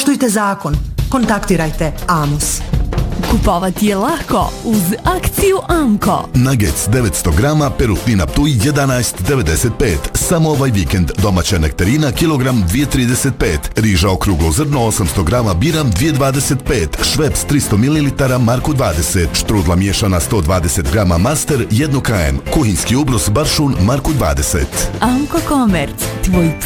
Poštujte zakon. Kontaktirajte Amus. Kupovati je lako uz akciju Amko. Nuggets 900 grama, perutnina Ptuj 11,95. Samo ovaj vikend domaća nektarina kilogram 2,35. Riža okruglo zrno 800 grama biram 2,25. Šveps 300 ml Marku 20. Štrudla miješana 120 grama Master 1 km. Kuhinski ubrus Baršun Marku 20. Amko Komerc, tvoj